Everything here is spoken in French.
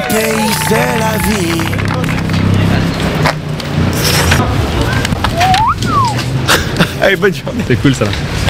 pays, c'est la vie. Allez, bonne journée. C'est cool ça.